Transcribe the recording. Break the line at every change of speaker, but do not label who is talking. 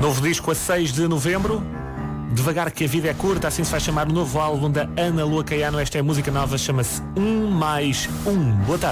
Novo disco a 6 de novembro. Devagar que a vida é curta, assim se vai chamar o novo álbum da Ana Lua Caiano. Esta é a música nova, chama-se 1 mais 1. Boa tarde.